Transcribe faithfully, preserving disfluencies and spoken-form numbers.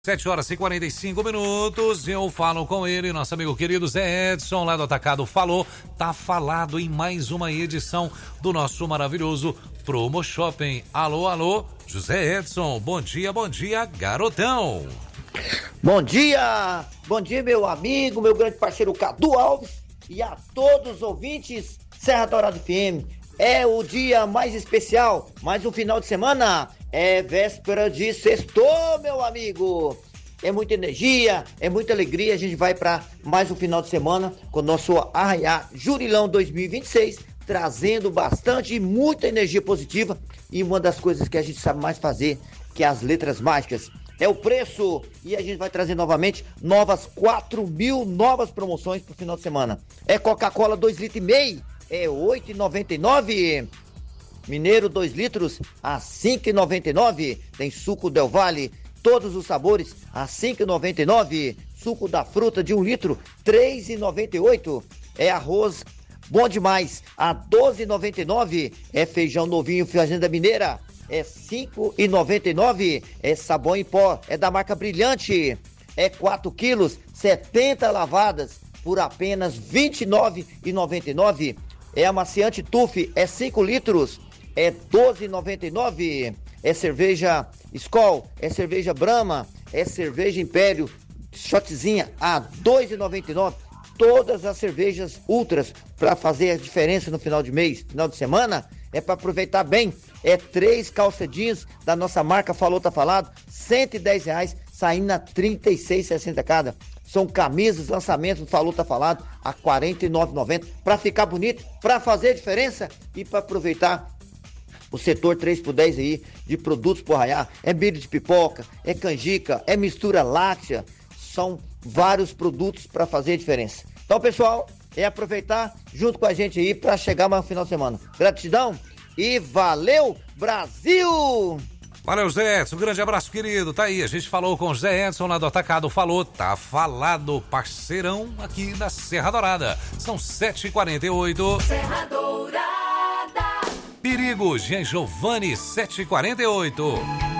sete horas e quarenta e cinco minutos, eu falo com ele, nosso amigo querido Zé Edson, lá do Atacado Falou, tá falado em mais uma edição do nosso maravilhoso Promo Shopping. Alô, alô, José Edson, bom dia, bom dia, garotão. Bom dia, bom dia meu amigo, meu grande parceiro Cadu Alves e a todos os ouvintes Serra Dourada F M. É o dia mais especial, mais um final de semana, é véspera de sextou, meu amigo. É muita energia, é muita alegria, a gente vai para mais um final de semana com o nosso Arraiá Jurilão dois mil e vinte e seis, trazendo bastante e muita energia positiva, e uma das coisas que a gente sabe mais fazer, que é as letras mágicas, é o preço, e a gente vai trazer novamente novas quatro mil novas promoções pro final de semana. É Coca-Cola dois litros e meio, é oito reais e noventa e nove centavos. Mineiro dois litros a cinco reais e noventa e nove centavos. Tem suco Del Valle, todos os sabores a cinco reais e noventa e nove centavos. Suco da fruta de um litro, três reais e noventa e oito centavos. É arroz bom demais a doze reais e noventa e nove centavos. É feijão novinho Fazenda Mineira, é cinco reais e noventa e nove centavos. É sabão em pó, é da marca Brilhante, é quatro quilos, setenta lavadas por apenas vinte e nove reais e noventa e nove centavos. É amaciante Tuf, é cinco litros, é doze reais e noventa e nove centavos. É cerveja Skol, é cerveja Brahma, é cerveja Império, shotzinha a dois reais e noventa e nove centavos. Todas as cervejas ultras para fazer a diferença no final de mês, final de semana, é para aproveitar bem. É três calça jeans da nossa marca Falou Tá Falado, cento e dez reais, saindo a trinta e seis reais e sessenta centavos cada. São camisas, lançamentos do Falou Tá Falado a quarenta e nove reais e noventa centavos, para ficar bonito, para fazer a diferença e para aproveitar o setor três por dez aí de produtos por Arraiá. É milho de pipoca, é canjica, é mistura láctea, são vários produtos para fazer a diferença. Então, pessoal, é aproveitar junto com a gente aí para chegar mais no final de semana. Gratidão e valeu, Brasil! Valeu, Zé Edson, um grande abraço, querido. Tá aí, a gente falou com o Zé Edson lá do Atacado Falou, tá falado, parceirão aqui da Serra Dourada. São sete e quarenta e oito. Serra Dourada. Perigo, Jean Giovanni, sete e quarenta e oito.